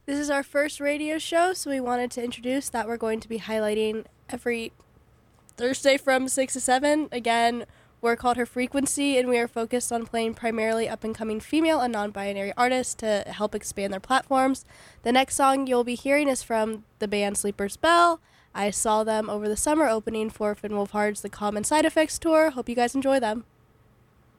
This is our first radio show, so we wanted to introduce that we're going to be highlighting every Thursday from 6 to 7. Again, we're called Her Frequency, and we are focused on playing primarily up-and-coming female and non-binary artists to help expand their platforms. The next song you'll be hearing is from the band Sleeper's Bell. I saw them over the summer opening for Finn Wolfhard's The Common Side Effects Tour. Hope you guys enjoy them.